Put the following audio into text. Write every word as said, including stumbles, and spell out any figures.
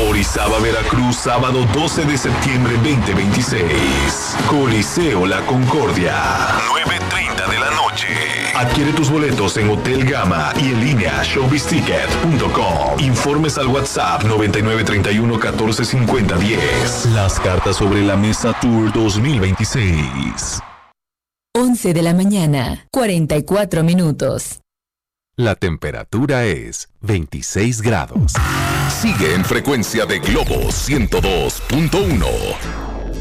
Orizaba, Veracruz, sábado doce de septiembre veinte veintiséis. Coliseo La Concordia, nueve treinta de la noche. Adquiere tus boletos en Hotel Gama y en línea showbiz ticket punto com. Informes al WhatsApp noventa y nueve treinta y uno catorce cincuenta diez. Las cartas sobre la mesa Tour dos mil veintiséis. once de la mañana, cuarenta y cuatro minutos. La temperatura es veintiséis grados. Sigue en frecuencia de Globo ciento dos punto uno.